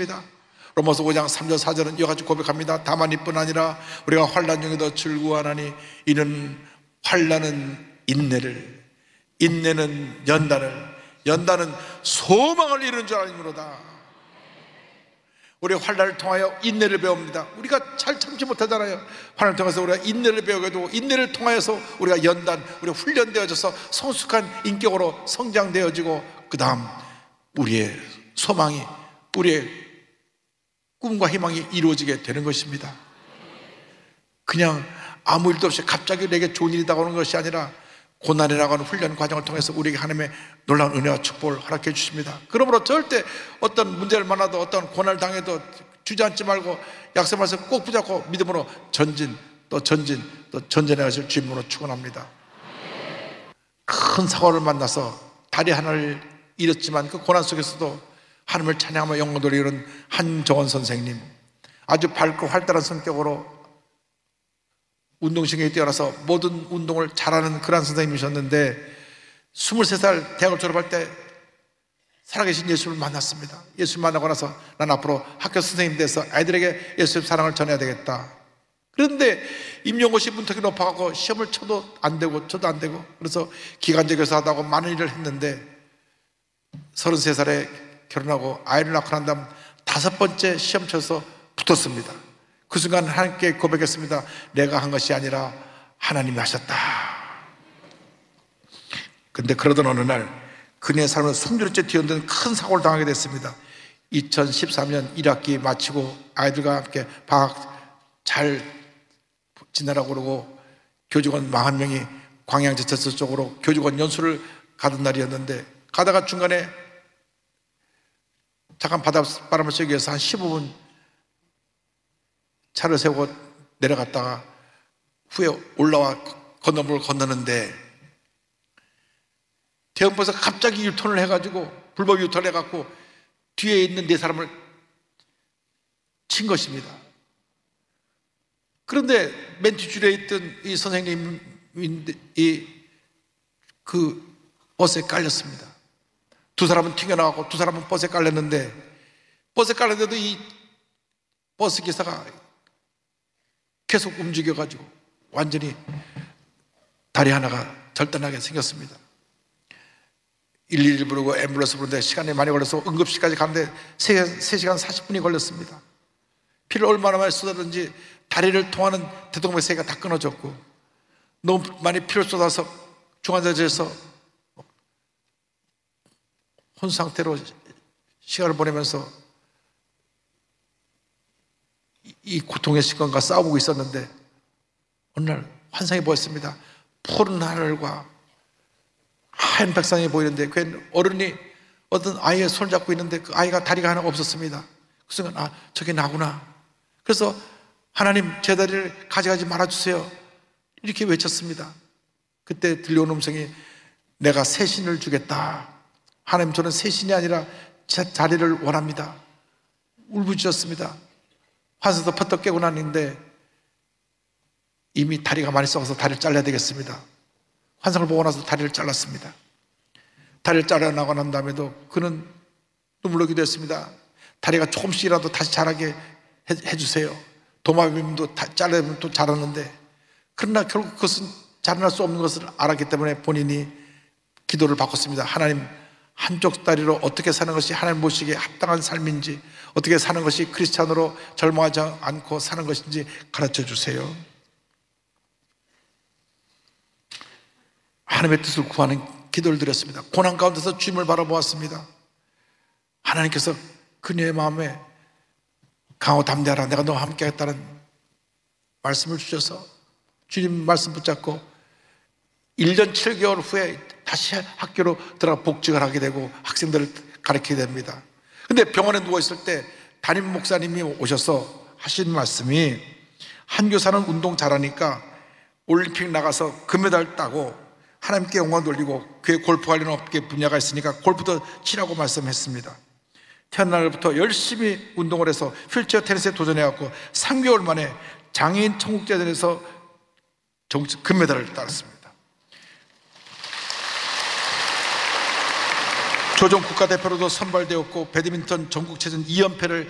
있습니다. 로마서 5장 3절 4절은 이와 같이 고백합니다. 다만 이뿐 아니라 우리가 환난 중에도 즐거워하나니 이는 환난은 인내를, 인내는 연단을, 연단은 소망을 이루는 줄 아니므로다. 우리가 환난을 통하여 인내를 배웁니다. 우리가 잘 참지 못하잖아요. 환난을 통해서 우리가 인내를 배우게 되고, 인내를 통하여서 우리가 연단, 우리가 훈련되어져서 성숙한 인격으로 성장되어지고, 그 다음 우리의 소망이, 우리의 꿈과 희망이 이루어지게 되는 것입니다. 그냥 아무 일도 없이 갑자기 내게 좋은 일이 다가오는 것이 아니라 고난에 나가는 훈련 과정을 통해서 우리에게 하나님의 놀라운 은혜와 축복을 허락해 주십니다. 그러므로 절대 어떤 문제를 만나도, 어떤 고난을 당해도 주저앉지 말고 약속 말씀 꼭 붙잡고 믿음으로 전진 또 전진해 가실 주님으로 축원합니다. 큰 사고를 만나서 다리 하나를 잃었지만 그 고난 속에서도 하나님을 찬양하며 영광을 이루는 한정원 선생님, 아주 밝고 활달한 성격으로 운동신경이 뛰어나서 모든 운동을 잘하는 그런 선생님이셨는데, 23살 대학을 졸업할 때 살아계신 예수를 만났습니다. 예수를 만나고 나서 난 앞으로 학교 선생님 돼서 아이들에게 예수의 사랑을 전해야 되겠다. 그런데 임용고시 문턱이 높아가고 시험을 쳐도 안 되고 저도 안 되고, 그래서 기간제 교사하다고 많은 일을 했는데 33살에 결혼하고 아이를 낳고 난 다음 5번째 시험 쳐서 붙었습니다. 그 순간 하나님께 고백했습니다. 내가 한 것이 아니라 하나님이 하셨다. 근데 그러던 어느 날 그녀의 삶을 숨죽여 뒤흔드는 큰 사고를 당하게 됐습니다. 2013년 1학기 마치고 아이들과 함께 방학 잘 지내라고 그러고 교직원 40명이 광양지체서 쪽으로 교직원 연수를 가던 날이었는데, 가다가 중간에 잠깐 바닷바람을 쐬기 위해서 한 15분 차를 세우고 내려갔다가 후에 올라와 건너물을 건너는데 대형버스가 갑자기 유턴을 해가지고, 불법 유턴을 해갖고 뒤에 있는 4사람을 친 것입니다. 그런데 맨 뒷줄에 있던 이 선생님이 그 버스에 깔렸습니다. 2사람은 튀겨나가고 2사람은 버스에 깔렸는데, 버스에 깔렸는데도 이 버스 기사가 계속 움직여가지고 완전히 다리 하나가 절단하게 생겼습니다. 112 부르고 앰뷸런스 부르는데 시간이 많이 걸려서 응급실까지 가는데 3시간 40분이 걸렸습니다. 피를 얼마나 많이 쏟았는지 다리를 통하는 대동맥 3개가 다 끊어졌고, 너무 많이 피를 쏟아서 중환자실에서 혼 상태로 시간을 보내면서 이 고통의 시간과 싸우고 있었는데, 어느 날 환상이 보였습니다. 푸른 하늘과 하얀 백상이 보이는데 그 어른이 어떤 아이의 손을 잡고 있는데 그 아이가 다리가 하나가 없었습니다. 그 순간 아, 저게 나구나. 그래서 하나님, 제 다리를 가져가지 말아주세요, 이렇게 외쳤습니다. 그때 들려온 음성이 내가 새 신을 주겠다. 하나님, 저는 새 신이 아니라 제 다리를 원합니다. 울부짖었습니다. 환상에서 퍼뜩 깨고 났는데 이미 다리가 많이 썩어서 다리를 잘라야 되겠습니다. 환상을 보고 나서 다리를 잘랐습니다. 다리를 잘라나고 난 다음에도 그는 눈물로 기도했습니다. 다리가 조금씩이라도 다시 자라게 해주세요. 도마뱀도 잘라면 또 자랐는데, 그러나 결국 그것은 자라날 수 없는 것을 알았기 때문에 본인이 기도를 바꿨습니다. 하나님, 한쪽 다리로 어떻게 사는 것이 하나님 모시기에 합당한 삶인지, 어떻게 사는 것이 크리스찬으로 절망하지 않고 사는 것인지 가르쳐 주세요. 하나님의 뜻을 구하는 기도를 드렸습니다. 고난 가운데서 주님을 바라보았습니다. 하나님께서 그녀의 마음에 강하고 담대하라, 내가 너와 함께 하겠다는 말씀을 주셔서 주님 말씀 붙잡고 1년 7개월 후에 다시 학교로 들어가 복직을 하게 되고 학생들을 가르치게 됩니다. 근데 병원에 누워있을 때 담임 목사님이 오셔서 하신 말씀이, 한 교사는 운동 잘하니까 올림픽 나가서 금메달 따고 하나님께 영광 돌리고 그의 골프 관련 업계 분야가 있으니까 골프도 치라고 말씀했습니다. 태어난 날부터 열심히 운동을 해서 휠체어 테니스에 도전해갖고 3개월 만에 장애인 청국제전에서 금메달을 따았습니다. 조정 국가대표로도 선발되었고 배드민턴 전국체전 2연패를